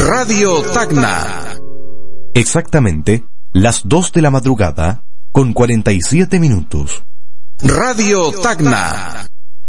Radio Tacna. Exactamente las 2 de la madrugada con 47 minutos. Radio Tacna.